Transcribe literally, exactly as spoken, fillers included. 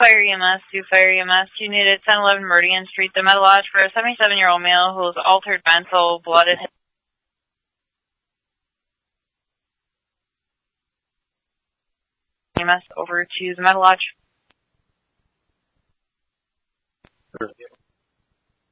Fire E M S, do Fire E M S. You needed ten eleven Meridian Street, the Metal Lodge, for a seventy-seven-year-old male who was altered mental, blooded. E M S over to the Metal Lodge.